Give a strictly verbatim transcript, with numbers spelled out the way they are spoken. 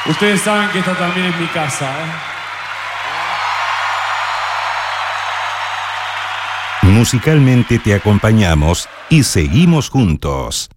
Ustedes saben que esta también es mi casa, ¿eh? Musicalmente te acompañamos y seguimos juntos.